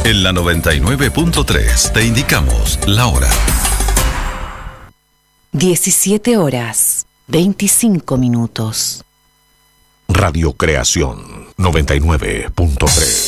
En la 99.3 te indicamos la hora. 17 horas, 25 minutos. Radio Creación 99.3.